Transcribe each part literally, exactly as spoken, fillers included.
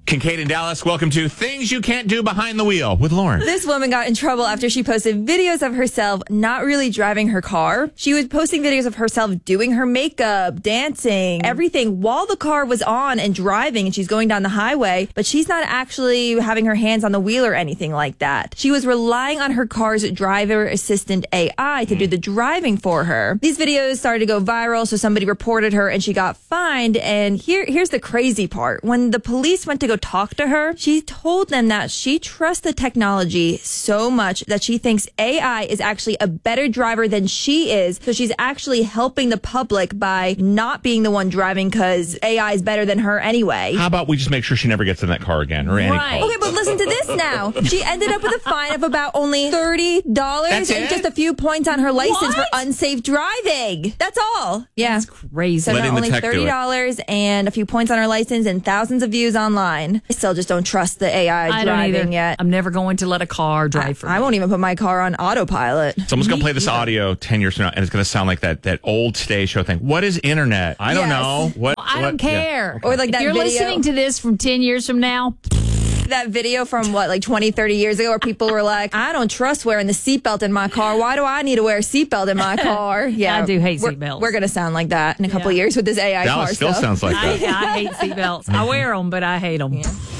Kincaid in Dallas, welcome to Things You Can't Do Behind the Wheel with Lauren. This woman got in trouble after she posted videos of herself not really driving her car. She was posting videos of herself doing her makeup, dancing, everything while the car was on and driving, and she's going down the highway, but she's not actually having her hands on the wheel or anything like that. She was relying on her car's driver assistant A I to do the driving for her. These videos started to go viral, so somebody reported her and she got fined. And here, here's the crazy part. When the police went to go talk to her, she told them that she trusts the technology so much that she thinks A I is actually a better driver than she is. So she's actually helping the public by not being the one driving because A I is better than her anyway. How about we just make sure she never gets in that car again or any Right. car? Okay, but listen to this now. She ended up with a fine of about only thirty dollars That's and it? just a few points on her license What? for unsafe driving. That's all. Yeah. That's crazy. So Letting now the only tech do it. thirty dollars and a few points on her license and thousands of views online. I still just don't trust the A I I don't driving either. yet. I'm never going to let a car drive for I me. won't even put my car on autopilot. Someone's going Me to play this either. audio ten years from now, and it's going to sound like that that old Today Show thing. What is internet? I don't Yes. know. What? I what- don't care. Or like if that you're video, listening to this from ten years from now, that video from what, like twenty, thirty years ago where people were like, I don't trust wearing the seatbelt in my car. Why do I need to wear a seatbelt in my car? Yeah. I do hate we're- seatbelts. We're going to sound like that in a couple Yeah. years with this A I Dallas car still stuff. sounds like I, that. I hate seatbelts. I wear them, but I hate them.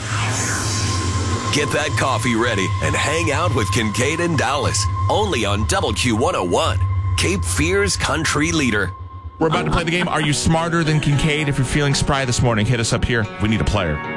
Get that coffee ready and hang out with Kincaid in Dallas. Only on Double Q one oh one, Cape Fear's country leader. We're about to play the game. Are you smarter than Kincaid? If you're feeling spry this morning, hit us up here. We need a player.